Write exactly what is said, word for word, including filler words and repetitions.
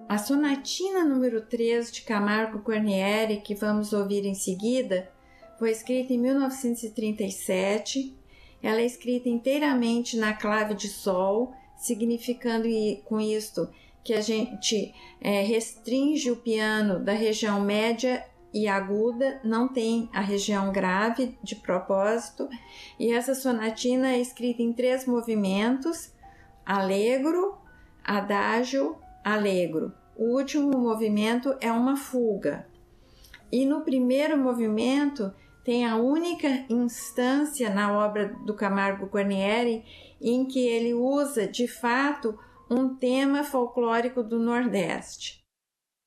A sonatina número três de Camargo Guarnieri, que vamos ouvir em seguida, foi escrita em mil novecentos e trinta e sete. Ela é escrita inteiramente na clave de sol, significando com isto que a gente é, restringe o piano da região média e aguda, não tem a região grave de propósito. E essa sonatina é escrita em três movimentos: allegro, adagio, allegro. O último movimento é uma fuga. E no primeiro movimento tem a única instância na obra do Camargo Guarnieri em que ele usa, de fato, um tema folclórico do Nordeste.